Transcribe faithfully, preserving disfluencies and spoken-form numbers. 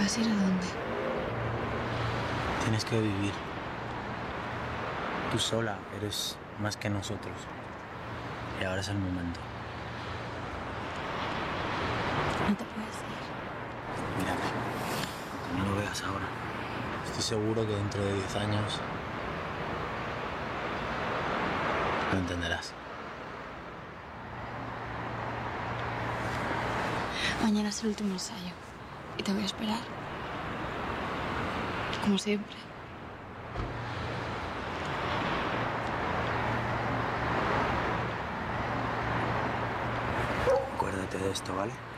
vas a ir a dónde? Tienes que vivir. Tú sola eres más que nosotros. Y ahora es el momento. No te puedes ir. Mírame, aunque no lo veas ahora. Estoy seguro que dentro de diez años lo entenderás. Mañana es el último ensayo y te voy a esperar. Como siempre. Acuérdate de esto, ¿vale?